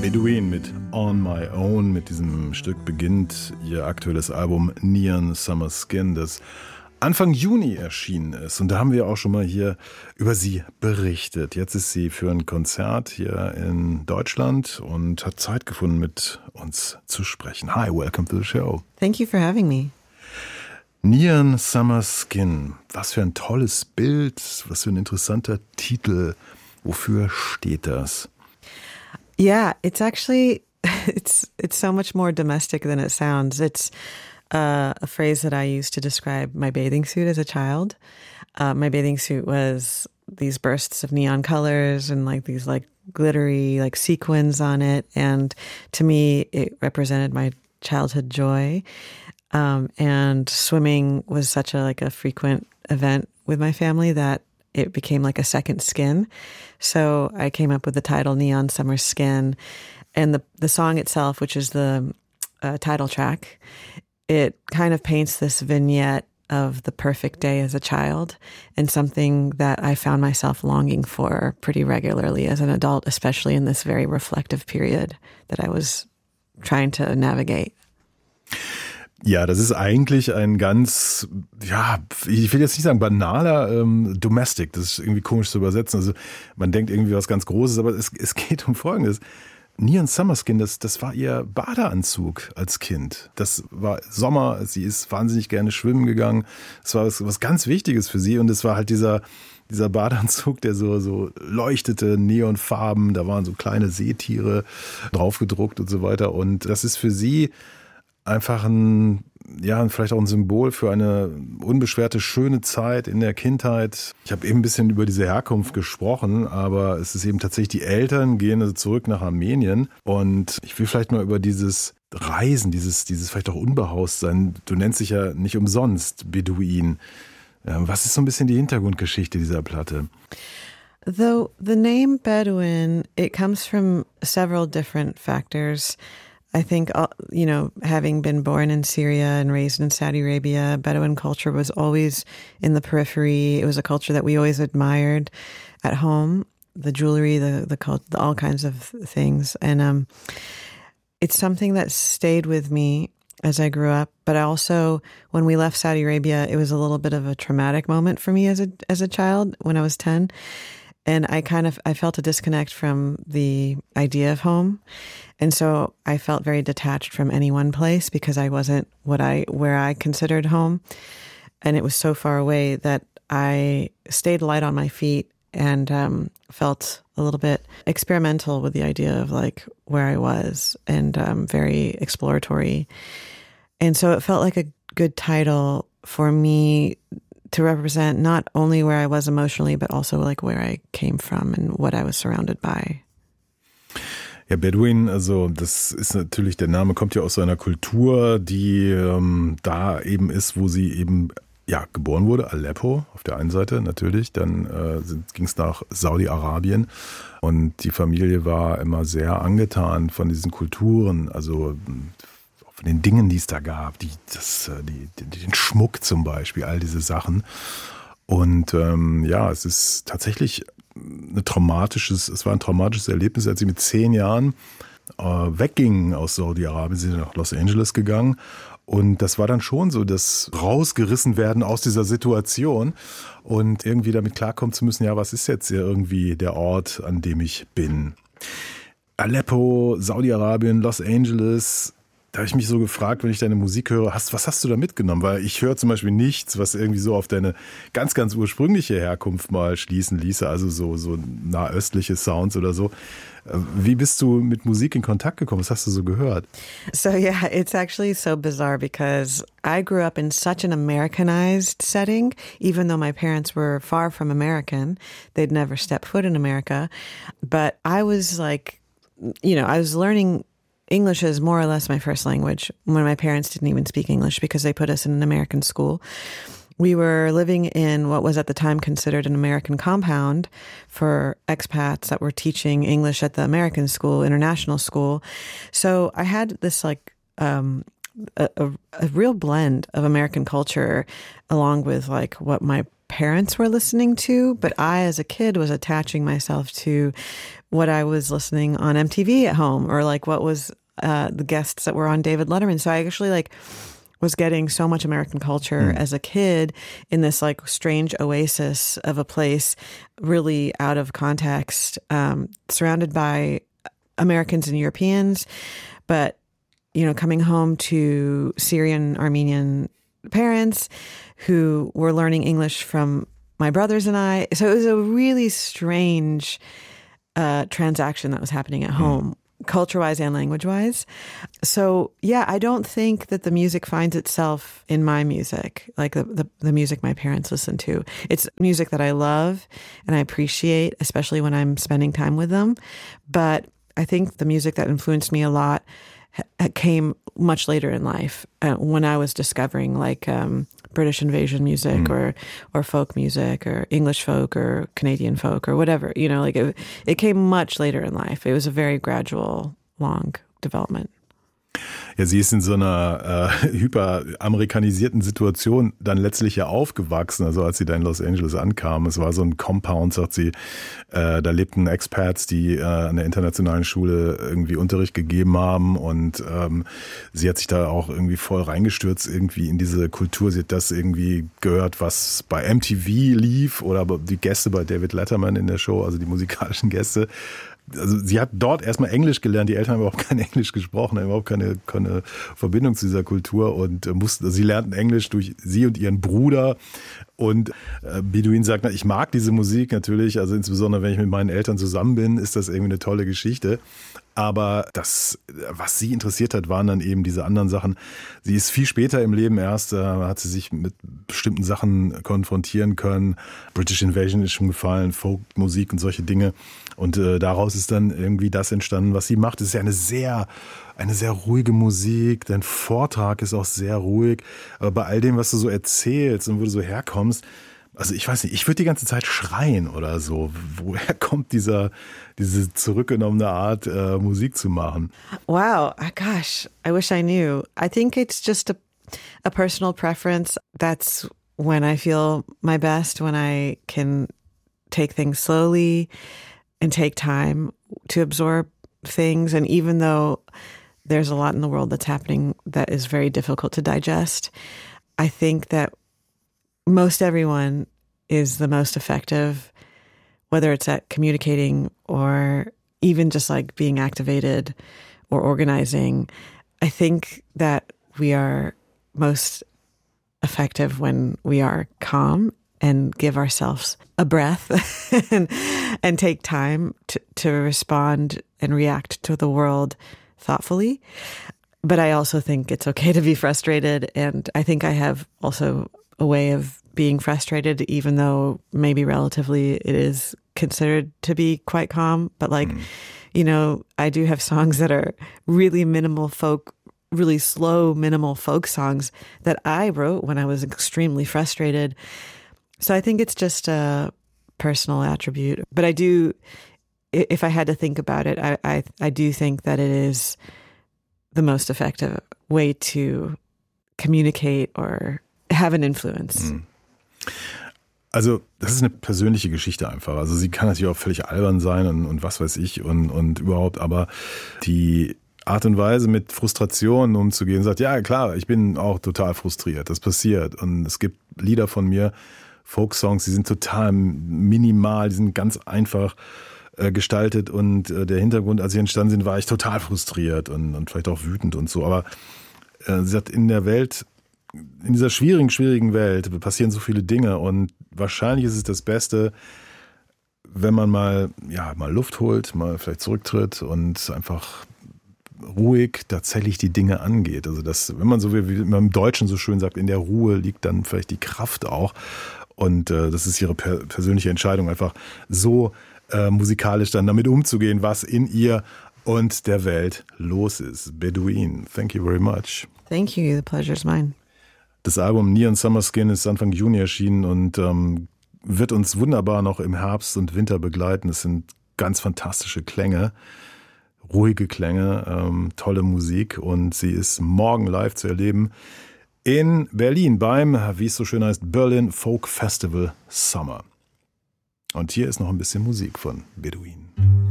Bedouin mit On My Own. Mit diesem Stück beginnt ihr aktuelles Album Neon Summer Skin, das Anfang Juni erschienen ist. Und da haben wir auch schon mal hier über sie berichtet. Jetzt ist sie für ein Konzert hier in Deutschland und hat Zeit gefunden, mit uns zu sprechen. Hi, welcome to the show. Thank you for having me. Neon Summer Skin. Was für ein tolles Bild, was für ein interessanter Titel. Wofür steht das? Yeah, it's actually, it's so much more domestic than it sounds. It's a phrase that I used to describe my bathing suit as a child. My bathing suit was these bursts of neon colors and like these like glittery like sequins on it. And to me, it represented my childhood joy. And swimming was such a frequent event with my family that it became like a second skin. So I came up with the title Neon Summer Skin. And the song itself, which is the title track, it kind of paints this vignette of the perfect day as a child and something that I found myself longing for pretty regularly as an adult, especially in this very reflective period that I was trying to navigate. Ja, das ist eigentlich ein ganz, ich will jetzt nicht sagen banaler Domestic, das ist irgendwie komisch zu übersetzen. Also man denkt irgendwie was ganz Großes, aber es geht um Folgendes. Neon Summer Skin, das war ihr Badeanzug als Kind. Das war Sommer, sie ist wahnsinnig gerne schwimmen gegangen. Das war was ganz Wichtiges für sie und es war halt dieser Badeanzug, der so leuchtete, Neonfarben, da waren so kleine Seetiere draufgedruckt und so weiter. Und das ist für sie einfach vielleicht auch ein Symbol für eine unbeschwerte, schöne Zeit in der Kindheit. Ich habe eben ein bisschen über diese Herkunft gesprochen, aber es ist eben tatsächlich, die Eltern gehen also zurück nach Armenien und ich will vielleicht mal über dieses Reisen, dieses vielleicht auch Unbehaustsein, du nennst dich ja nicht umsonst Bedouin. Was ist so ein bisschen die Hintergrundgeschichte dieser Platte? Though the name Bedouin, it comes from several different factors. I think, having been born in Syria and raised in Saudi Arabia, Bedouin culture was always in the periphery. It was a culture that we always admired at home, the jewelry, the all kinds of things. And it's something that stayed with me as I grew up. But I also, when we left Saudi Arabia, it was a little bit of a traumatic moment for me as a child when I was 10. And I felt a disconnect from the idea of home. And so I felt very detached from any one place because I wasn't where I considered home. And it was so far away that I stayed light on my feet and felt a little bit experimental with the idea of like where I was and very exploratory. And so it felt like a good title for me to represent not only where I was emotionally, but also like where I came from and what I was surrounded by. Ja, Bedouin, also das ist natürlich, der Name kommt ja aus so einer Kultur, die da eben ist, wo sie eben geboren wurde, Aleppo auf der einen Seite natürlich, dann ging es nach Saudi-Arabien und die Familie war immer sehr angetan von diesen Kulturen, also von den Dingen, die es da gab, den Schmuck zum Beispiel, all diese Sachen. Und es ist tatsächlich es war ein traumatisches Erlebnis, als sie mit 10 Jahren weggingen aus Saudi-Arabien, sie sind nach Los Angeles gegangen. Und das war dann schon so, das rausgerissen werden aus dieser Situation und irgendwie damit klarkommen zu müssen, was ist jetzt hier irgendwie der Ort, an dem ich bin. Aleppo, Saudi-Arabien, Los Angeles. Da habe ich mich so gefragt, wenn ich deine Musik höre, was hast du da mitgenommen? Weil ich höre zum Beispiel nichts, was irgendwie so auf deine ganz, ganz ursprüngliche Herkunft mal schließen ließe, also so nahöstliche Sounds oder so. Wie bist du mit Musik in Kontakt gekommen? Was hast du so gehört? So yeah, it's actually so bizarre because I grew up in such an Americanized setting, even though my parents were far from American. They'd never stepped foot in America. But I was like, I was learning English is more or less my first language when my parents didn't even speak English because they put us in an American school. We were living in what was at the time considered an American compound for expats that were teaching English at the American school, international school. So I had this like a real blend of American culture along with like what my parents were listening to, but I, as a kid, was attaching myself to what I was listening on MTV at home, or like what was the guests that were on David Letterman. So I actually like was getting so much American culture as a kid in this like strange oasis of a place, really out of context, surrounded by Americans and Europeans, but, you know, coming home to Syrian, Armenian parents who were learning English from my brothers and I. So it was a really strange transaction that was happening at home, culture-wise and language-wise. So, yeah, I don't think that the music finds itself in my music, like the music my parents listen to. It's music that I love and I appreciate, especially when I'm spending time with them. But I think the music that influenced me a lot came much later in life, when I was discovering like British invasion music or folk music or English folk or Canadian folk or whatever, you know, like it came much later in life. It was a very gradual, long development. Ja, sie ist in so einer hyperamerikanisierten Situation dann letztlich ja aufgewachsen, also als sie da in Los Angeles ankam. Es war so ein Compound, sagt sie, da lebten Expats, die an der internationalen Schule irgendwie Unterricht gegeben haben und sie hat sich da auch irgendwie voll reingestürzt irgendwie in diese Kultur. Sie hat das irgendwie gehört, was bei MTV lief oder die Gäste bei David Letterman in der Show, also die musikalischen Gäste. Also sie hat dort erstmal Englisch gelernt, die Eltern haben überhaupt kein Englisch gesprochen, haben überhaupt keine Verbindung zu dieser Kultur und sie lernten Englisch durch sie und ihren Bruder. Und Bedouin sagt, ich mag diese Musik natürlich, also insbesondere wenn ich mit meinen Eltern zusammen bin, ist das irgendwie eine tolle Geschichte. Aber das, was sie interessiert hat, waren dann eben diese anderen Sachen. Sie ist viel später im Leben erst, hat sie sich mit bestimmten Sachen konfrontieren können. British Invasion ist schon gefallen, Folkmusik und solche Dinge. Und daraus ist dann irgendwie das entstanden, was sie macht. Es ist ja eine sehr ruhige Musik. Dein Vortrag ist auch sehr ruhig. Aber bei all dem, was du so erzählst und wo du so herkommst, also ich weiß nicht, ich würde die ganze Zeit schreien oder so. Woher kommt diese zurückgenommene Art, Musik zu machen? Wow, gosh, I wish I knew. I think it's just a personal preference. That's when I feel my best, when I can take things slowly and take time to absorb things. And even though there's a lot in the world that's happening that is very difficult to digest, I think that most everyone is the most effective, whether it's at communicating or even just like being activated or organizing. I think that we are most effective when we are calm and give ourselves a breath and take time to respond and react to the world thoughtfully. But I also think it's okay to be frustrated. And I think I have also a way of being frustrated, even though maybe relatively it is considered to be quite calm. But like, you know, I do have songs that are really minimal folk, really slow, minimal folk songs that I wrote when I was extremely frustrated. So I think it's just a personal attribute. But I do, if I had to think about it, I do think that it is the most effective way to communicate or have an influence. Also das ist eine persönliche Geschichte einfach. Also sie kann natürlich auch völlig albern sein und was weiß ich und überhaupt, aber die Art und Weise mit Frustrationen umzugehen, sagt, ja klar, ich bin auch total frustriert, das passiert und es gibt Lieder von mir, Folksongs, die sind total minimal, die sind ganz einfach gestaltet und der Hintergrund, als sie entstanden sind, war ich total frustriert und vielleicht auch wütend und so, aber sie sagt, in der Welt, in dieser schwierigen Welt passieren so viele Dinge und wahrscheinlich ist es das Beste, wenn man mal Luft holt, mal vielleicht zurücktritt und einfach ruhig tatsächlich die Dinge angeht. Also das, wenn man so wie man im Deutschen so schön sagt, in der Ruhe liegt dann vielleicht die Kraft auch und das ist ihre persönliche Entscheidung, einfach so musikalisch dann damit umzugehen, was in ihr und der Welt los ist. Bedouin, thank you very much. Thank you, the pleasure's mine. Das Album Neon Summer Skin ist Anfang Juni erschienen und wird uns wunderbar noch im Herbst und Winter begleiten. Es sind ganz fantastische Klänge, ruhige Klänge, tolle Musik und sie ist morgen live zu erleben in Berlin beim, wie es so schön heißt, Berlin Folk Festival Summer. Und hier ist noch ein bisschen Musik von Bedouin.